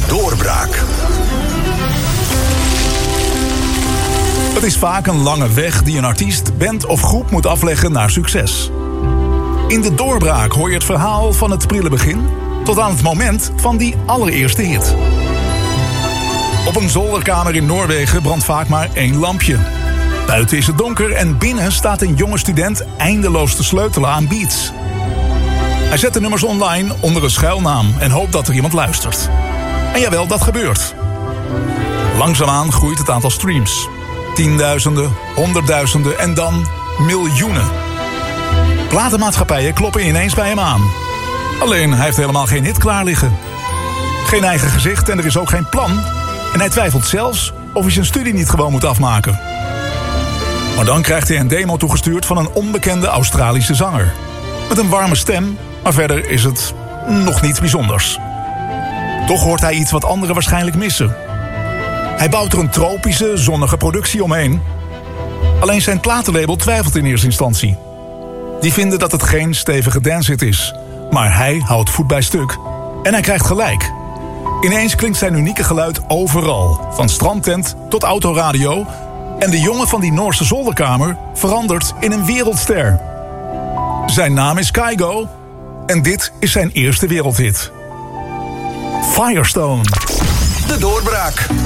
doorbraak. Het is vaak een lange weg die een artiest, band of groep moet afleggen naar succes. In de doorbraak hoor je het verhaal van het prille begin tot aan het moment van die allereerste hit. Op een zolderkamer in Noorwegen brandt vaak maar 1 lampje. Buiten is het donker en binnen staat een jonge student eindeloos te sleutelen aan beats. Hij zet de nummers online onder een schuilnaam en hoopt dat er iemand luistert. En jawel, dat gebeurt. Langzaamaan groeit het aantal streams. 10.000, 100.000 en dan miljoenen. Platenmaatschappijen kloppen ineens bij hem aan. Alleen hij heeft helemaal geen hit klaar liggen. Geen eigen gezicht en er is ook geen plan. En hij twijfelt zelfs of hij zijn studie niet gewoon moet afmaken. Maar dan krijgt hij een demo toegestuurd van een onbekende Australische zanger. Met een warme stem, maar verder is het nog niets bijzonders. Toch hoort hij iets wat anderen waarschijnlijk missen. Hij bouwt er een tropische, zonnige productie omheen. Alleen zijn platenlabel twijfelt in eerste instantie. Die vinden dat het geen stevige dancehit is. Maar hij houdt voet bij stuk. En hij krijgt gelijk. Ineens klinkt zijn unieke geluid overal. Van strandtent tot autoradio. En de jongen van die Noorse zolderkamer verandert in een wereldster. Zijn naam is Kygo. En dit is zijn eerste wereldhit. Firestone. De doorbraak.